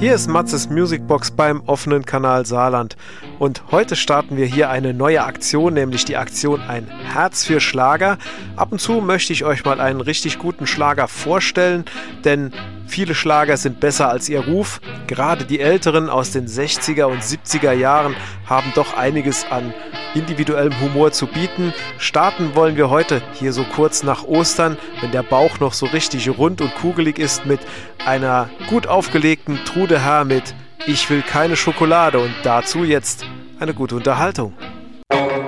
Hier ist Matzes Musicbox beim offenen Kanal Saarland und heute starten wir hier eine neue Aktion, nämlich die Aktion Ein Herz für Schlager. Ab und zu möchte ich euch mal einen richtig guten Schlager vorstellen, denn viele Schlager sind besser als ihr Ruf. Gerade die Älteren aus den 60er und 70er Jahren haben doch einiges an individuellem Humor zu bieten. Starten wollen wir heute hier so kurz nach Ostern, wenn der Bauch noch so richtig rund und kugelig ist, mit einer gut aufgelegten Trude Herr mit Ich will keine Schokolade und dazu jetzt eine gute Unterhaltung.